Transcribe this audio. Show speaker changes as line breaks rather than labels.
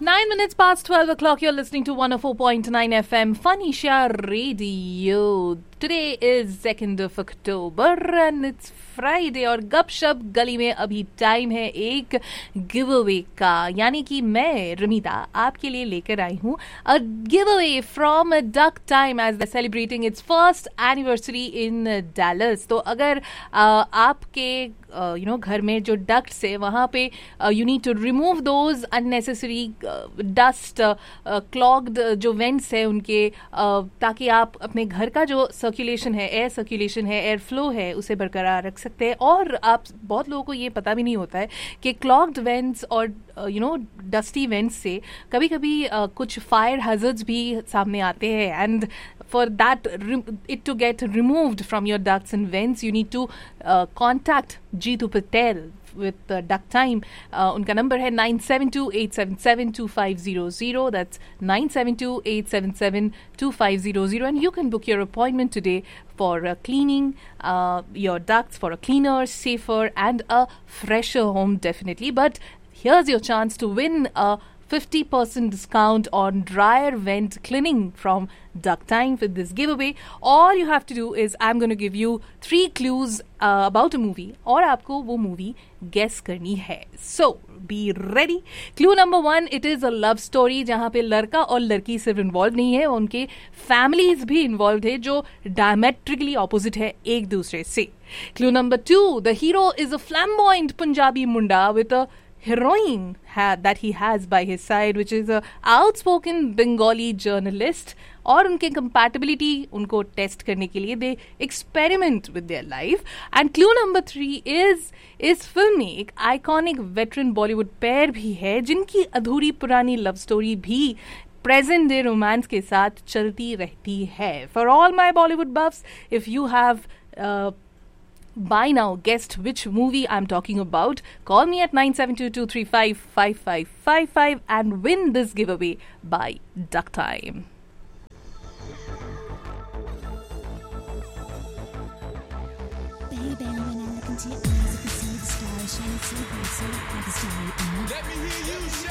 9 minutes past 12 o'clock, you're listening to 104.9 FM, Fanisha Radio. Today is 2nd of October and it's Friday और गपशप गली में अभी time है एक गिव अवे का, यानी कि मैं रमीता आपके लिए लेकर आई हूँ a give away from duck time as the celebrating it's first anniversary in Dallas. तो अगर आपके घर में जो डक्ट्स है वहाँ पे you need to remove those unnecessary dust clogged जो वेंट्स है उनके, ताकि आप अपने घर का जो सर्कुलेशन है, एयर सर्कुलेशन है, एयर फ्लो है, उसे बरकरार रख सकते हैं. और आप बहुत लोगों को ये पता भी नहीं होता है कि क्लॉग्ड वेंट्स और डस्टी वेंट्स से कभी कभी कुछ फायर हैजर्ड्स भी सामने आते हैं. And for that it to get removed from your ducts and vents, you need to contact Jeetu Patel with Duct Time. Unka number hai 972-877-2500. That's 972-877-2500, and you can book your appointment today for cleaning your ducts, for a cleaner, safer and a fresher home, definitely. But here's your chance to win a 50% discount on dryer vent cleaning from Duck Time with this giveaway. All you have to do is I'm going to give you 3 clues about a movie और आपको वो movie guess करनी है. So be ready. Clue number 1, it is a love story जहाँ पे लड़का और लड़की सिर्फ involved नहीं है, उनके families भी involved है जो diametrically opposite है एक दूसरे से. Clue number 2, the hero is a flamboyant Punjabi munda with a heroine that he has by his side, which is a outspoken Bengali journalist. और उनके compatibility उनको टेस्ट करने के लिए they experiment with their life. And clue number 3 is इस film में एक iconic veteran Bollywood pair भी है जिनकी अधूरी पुरानी लव स्टोरी भी present day romance के साथ चलती रहती है. For all my Bollywood buffs, if you have by now guessed which movie I'm talking about, call me at 972-235-5555 and win this giveaway by Duck Time.
Baby, when I look into your eyes, I can see the stars shining so bright, so like a starry eye.
Let me hear you shout.